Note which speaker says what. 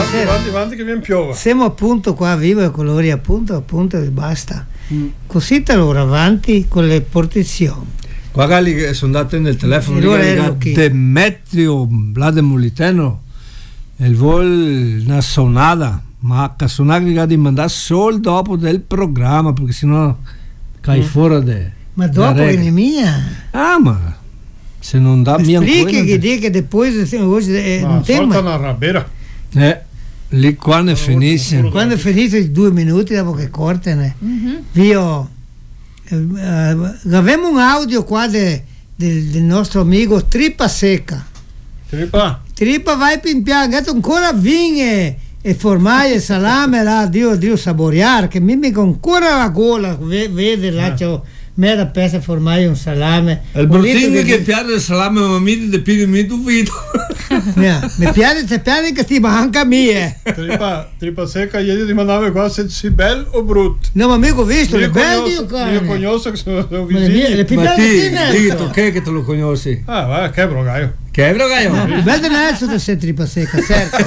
Speaker 1: avanti che viene piova.
Speaker 2: Siamo appunto qua vivo e colori appunto e basta. Così allora avanti con le portazioni.
Speaker 3: Qua che sono andate nel telefono di Demetrio Vlade Moliteno e il vol una sonata, ma che sonata di mandare solo dopo del programma perché sennò cai fuori
Speaker 2: ma dopo è mia.
Speaker 3: Ah, ma se non dà mia ancora
Speaker 2: che dica che poi è un tema
Speaker 1: una rabera
Speaker 3: lì quando finisce
Speaker 2: 2 minuti dopo che cortene io avevamo un audio qua del nostro amico Trippa Secca. Trippa vai in pianto ancora vigne e formaggio e salame là Dio saboreare che mi ancora la gola vede là c'ho mera pezza formaggio un salame
Speaker 3: il bruzzino che piace il salame ma mi ti pide mi tu fido
Speaker 2: mi piace che ti manca mie
Speaker 1: Trippa Secca ieri ti mandava qua se si bel o brutto
Speaker 2: no ma amico visto le belli
Speaker 1: io conosco che sono vicini
Speaker 3: ma ti che te lo conosci
Speaker 1: va che brogaio
Speaker 3: bello
Speaker 2: non è sotto se Trippa Secca certo